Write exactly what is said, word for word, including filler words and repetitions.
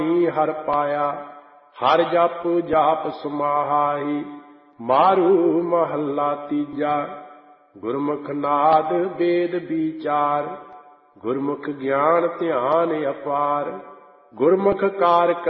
ਹਰ ਪਾਇਆ। ਹਰ ਜਪ ਜਾਪ ਸਮਾਹਾਈ। ਮਾਰੂ ਮਹੱਲਾ ਤੀਜਾ। ਗੁਰਮੁਖ ਨਾਦ ਵੇਦ ਵਿਚਾਰ। ਗੁਰਮੁਖ ਗਿਆਨ ਧਿਆਨ ਅਪਾਰ। ਗੁਰਮੁਖ ਕਾਰ